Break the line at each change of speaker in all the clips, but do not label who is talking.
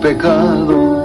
pecado.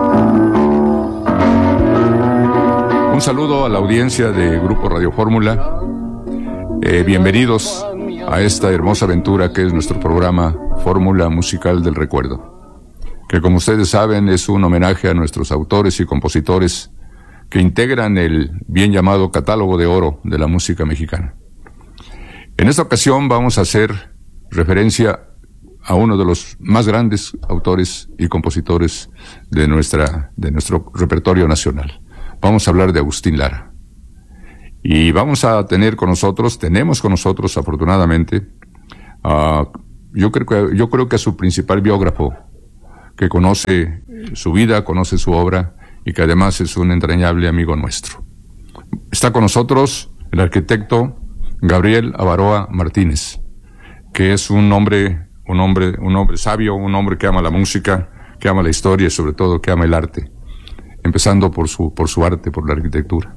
Un saludo a la audiencia de Grupo Radio Fórmula. Bienvenidos a esta hermosa aventura que es nuestro programa Fórmula Musical del Recuerdo, que como ustedes saben es un homenaje a nuestros autores y compositores que integran el bien llamado catálogo de oro de la música mexicana. En esta ocasión vamos a hacer referencia a uno de los más grandes autores y compositores de nuestro repertorio nacional. Vamos a hablar de Agustín Lara. Y vamos a tenemos con nosotros afortunadamente, yo creo que a su principal biógrafo, que conoce su vida, conoce su obra y que además es un entrañable amigo nuestro. Está con nosotros el arquitecto Gabriel Avaroa Martínez, que es un hombre sabio, un hombre que ama la música, que ama la historia y sobre todo que ama el arte, empezando por su arte, por la arquitectura.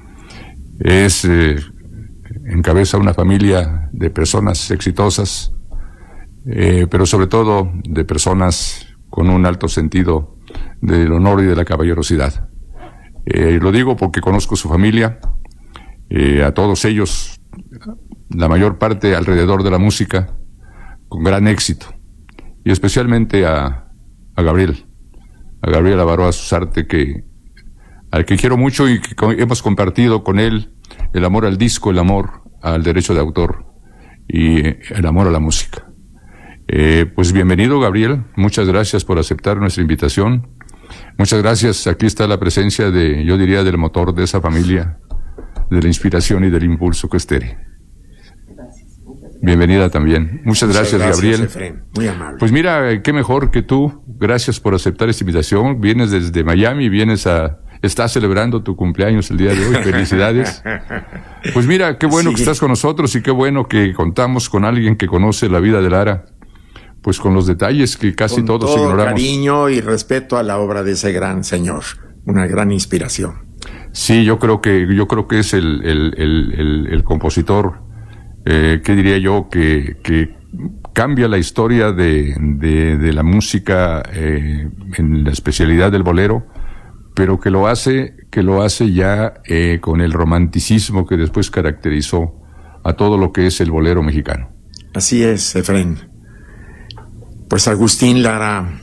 Encabeza una familia de personas exitosas, pero sobre todo de personas con un alto sentido del honor y de la caballerosidad. Lo digo porque conozco su familia, a todos ellos, la mayor parte alrededor de la música, con gran éxito, y especialmente a Gabriel Avaroa Susarte, al que quiero mucho y que hemos compartido con él el amor al disco, el amor al derecho de autor y el amor a la música. Pues bienvenido, Gabriel, muchas gracias por aceptar nuestra invitación. Muchas gracias, aquí está la presencia del motor de esa familia, de la inspiración y del impulso que es Tere. Bienvenida también. Muchas gracias, Gabriel.
Efraín. Muy amable.
Pues mira, qué mejor que tú. Gracias por aceptar esta invitación. Vienes desde Miami, estás celebrando tu cumpleaños el día de hoy. Felicidades. Pues mira, qué bueno que estás con nosotros y qué bueno que contamos con alguien que conoce la vida de Lara, pues con los detalles que casi
con
todos
todo
ignoramos.
Cariño y respeto a la obra de ese gran señor. Una gran inspiración.
Sí, yo creo que es el compositor, ¿qué diría yo? Que cambia la historia de la música en la especialidad del bolero, pero que lo hace ya con el romanticismo que después caracterizó a todo lo que es el bolero mexicano.
Así es, Efraín. Pues Agustín Lara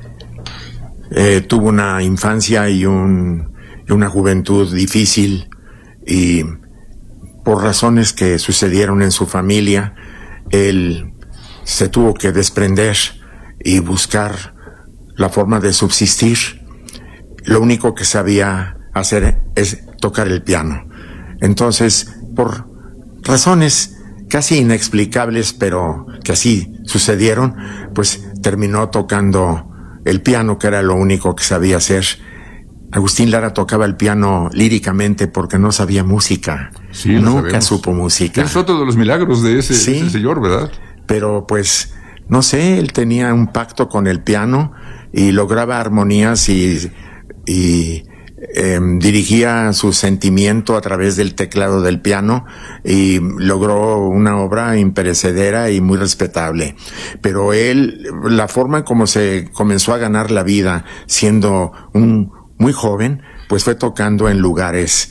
tuvo una infancia y una juventud difícil, y por razones que sucedieron en su familia, él se tuvo que desprender y buscar la forma de subsistir. Lo único que sabía hacer es tocar el piano. Entonces, por razones casi inexplicables, pero que así sucedieron, pues terminó tocando el piano, que era lo único que sabía hacer. Agustín Lara tocaba el piano líricamente porque no sabía música.
Sí,
nunca supo música.
Es otro de los milagros de ese señor, ¿verdad?
Pero pues, no sé, él tenía un pacto con el piano y lograba armonías y dirigía su sentimiento a través del teclado del piano y logró una obra imperecedera y muy respetable. Pero él, la forma en cómo se comenzó a ganar la vida siendo muy joven, pues fue tocando en lugares,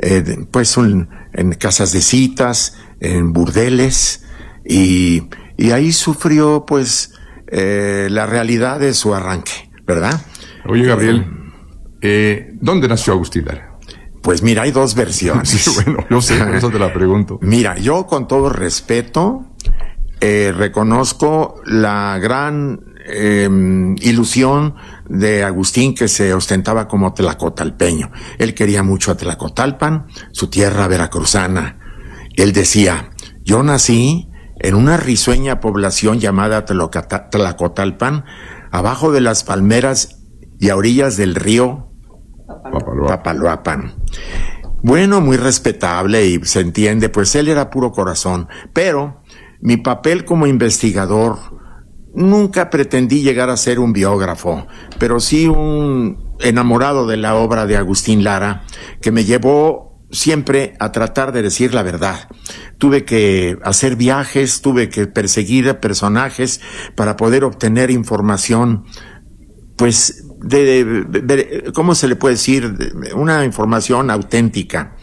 en casas de citas, en burdeles, y ahí sufrió pues la realidad de su arranque, ¿verdad?
Oye, Gabriel, ¿dónde nació Agustín Lara?
Pues mira, hay dos versiones.
Sí, bueno, yo sé, por eso te la pregunto.
Mira, yo con todo respeto reconozco la gran ilusión de Agustín, que se ostentaba como tlacotalpeño. Él quería mucho a Tlacotalpan, su tierra veracruzana. Él decía: yo nací en una risueña población llamada Tlacotalpan, abajo de las palmeras y a orillas del río Papaloapan. Bueno, muy respetable y se entiende, pues él era puro corazón, pero mi papel como investigador, nunca pretendí llegar a ser un biógrafo, pero sí un enamorado de la obra de Agustín Lara, que me llevó siempre a tratar de decir la verdad. Tuve que hacer viajes, tuve que perseguir a personajes para poder obtener información pues, ¿cómo se le puede decir? Una información auténtica.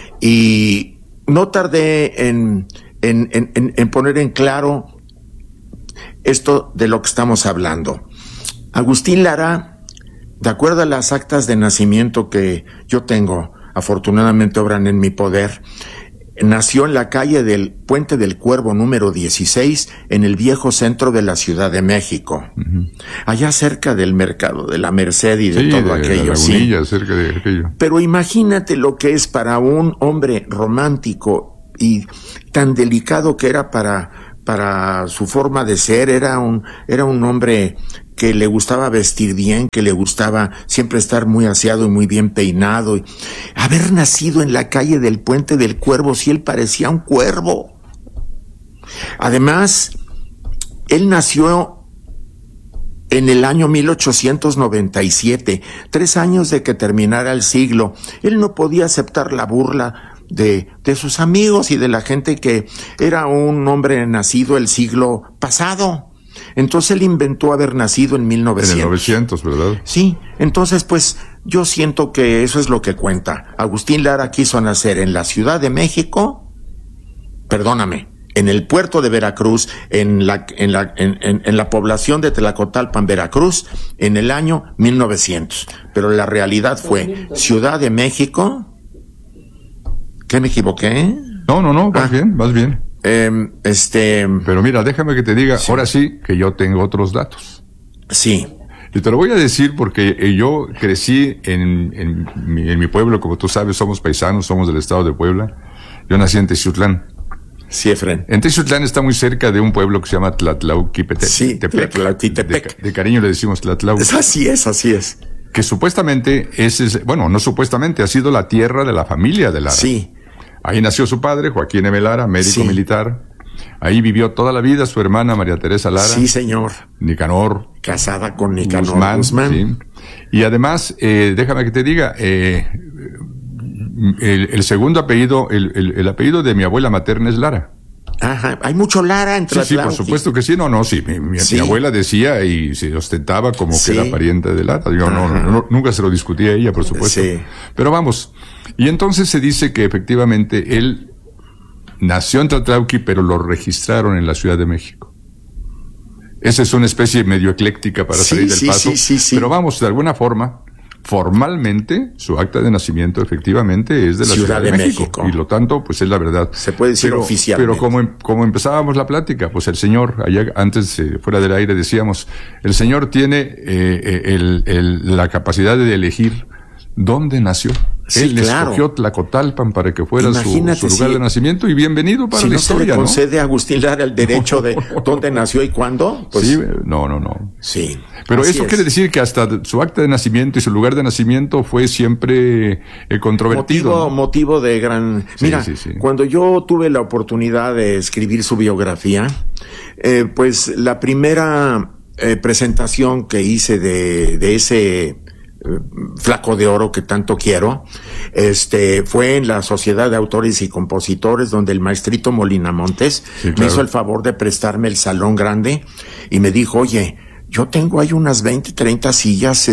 Y no tardé en poner en claro esto de lo que estamos hablando. Agustín Lara, de acuerdo a las actas de nacimiento que yo tengo, afortunadamente obran en mi poder, nació en la calle del Puente del Cuervo número 16, en el viejo centro de la Ciudad de México. Uh-huh. Allá cerca del mercado de la Merced y de todo aquello.
Sí, cerca de aquello.
Pero imagínate lo que es para un hombre romántico y tan delicado que era para su forma de ser. Era un hombre que le gustaba vestir bien, que le gustaba siempre estar muy aseado y muy bien peinado. Y haber nacido en la calle del Puente del Cuervo, si él parecía un cuervo. Además, él nació en el año 1897, 3 años de que terminara el siglo. Él no podía aceptar la burla de sus amigos y de la gente que era un hombre nacido el siglo pasado. Entonces él inventó haber nacido en 1900.
En el 900, ¿verdad?
Sí, entonces pues yo siento que eso es lo que cuenta. Agustín Lara quiso nacer en la Ciudad de México, en el puerto de Veracruz, en la población de Tlacotalpan, Veracruz, en el año 1900. Pero la realidad fue Ciudad de México. ¿Qué me equivoqué?
No, vas bien. Pero mira, déjame que te diga, sí. Ahora sí que yo tengo otros datos.
Sí.
Y te lo voy a decir porque yo crecí en mi pueblo, como tú sabes, somos paisanos, somos del estado de Puebla. Yo nací en Teciutlán.
Sí, Efren.
En Teciutlán está muy cerca de un pueblo que se llama Tlatlauquitepec.
Sí, Tlatlauquitepec.
De cariño le decimos Tlatlauqui.
Así es.
Que supuestamente no supuestamente, ha sido la tierra de la familia de Lara.
Sí.
Ahí nació su padre, Joaquín M. Lara, médico militar. Ahí vivió toda la vida su hermana María Teresa Lara.
Sí, señor.
Nicanor.
Casada con Nicanor
Guzmán. Sí. Y además, déjame que te diga, el segundo apellido, el apellido de mi abuela materna es Lara.
Ajá, hay mucho Lara entre
Sí, por supuesto que sí. Sí. Mi abuela decía y se ostentaba como que era pariente de Lara. Yo nunca se lo discutí a ella, por supuesto. Sí. Pero vamos. Y entonces se dice que efectivamente él nació en Tlatlauqui, pero lo registraron en la Ciudad de México. Esa es una especie medio ecléctica para salir del paso. Sí. Pero vamos, de alguna forma, formalmente, su acta de nacimiento efectivamente es de la Ciudad de México. Y lo tanto, pues es la verdad.
Se puede decir oficialmente.
Pero como empezábamos la plática, pues el señor, allá antes, fuera del aire decíamos, el señor tiene la capacidad de elegir dónde nació.
Sí,
él escogió Tlacotalpan para que fuera su lugar de nacimiento, y bienvenido para la historia, ¿no?
Se le concede a Agustín Lara el derecho de dónde nació y cuándo. Pues,
sí, no.
Sí.
Pero eso quiere decir que hasta su acta de nacimiento y su lugar de nacimiento fue siempre controvertido.
Motivo de gran... Mira, cuando yo tuve la oportunidad de escribir su biografía, pues la primera presentación que hice de ese flaco de oro que tanto quiero, fue en la Sociedad de Autores y Compositores, donde el maestrito Molina Montes me hizo el favor de prestarme el salón grande y me dijo, oye, yo tengo ahí unas 20, 30 sillas,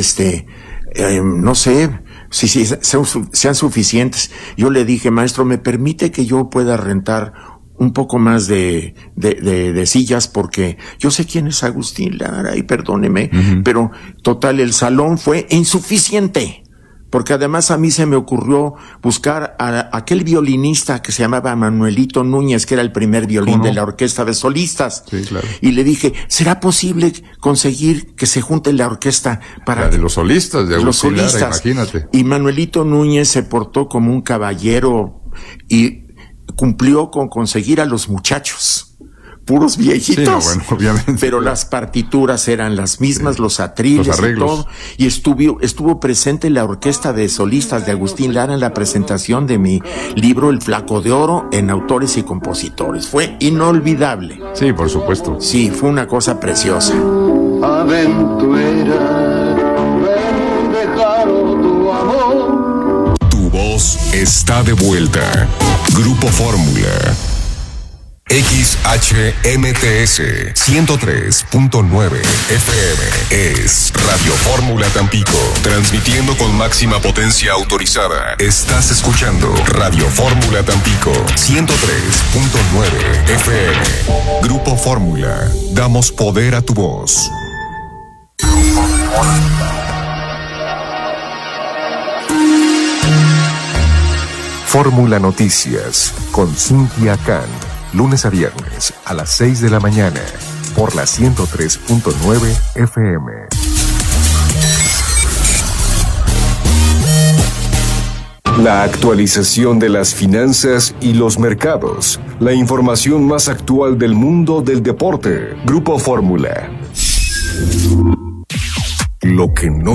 no sé si sean suficientes. Yo le dije, maestro, ¿me permite que yo pueda rentar un poco más de sillas? Porque yo sé quién es Agustín Lara y perdóneme, pero total, el salón fue insuficiente. Porque además a mí se me ocurrió buscar a aquel violinista que se llamaba Manuelito Núñez, que era el primer violín de la orquesta de solistas.
Sí, claro.
Y le dije, ¿será posible conseguir que se junte la orquesta para...
La de los solistas de Agustín Lara, imagínate.
Y Manuelito Núñez se portó como un caballero y cumplió con conseguir a los muchachos, puros viejitos.
Sí, bueno, obviamente.
Pero las partituras eran las mismas, los atriles, los arreglos y todo. Y estuvo presente la orquesta de solistas de Agustín Lara en la presentación de mi libro El Flaco de Oro en Autores y Compositores. Fue inolvidable.
Sí, por supuesto.
Sí, fue una cosa preciosa.
Aventurera, ven, dejaron tu amor.
Tu voz está de vuelta. Grupo Fórmula. XHMTS 103.9 FM es Radio Fórmula Tampico, transmitiendo con máxima potencia autorizada. Estás escuchando Radio Fórmula Tampico 103.9 FM. Grupo Fórmula, damos poder a tu voz. Fórmula Noticias con Cynthia Khan. Lunes a viernes a las 6 de la mañana por la 103.9 FM. La actualización de las finanzas y los mercados. La información más actual del mundo del deporte. Grupo Fórmula. Lo que no